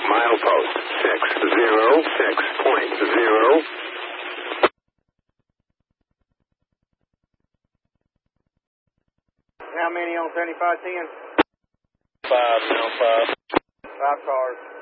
Milepost 606.0. How many on 7510? 5, now 5. 5 cars.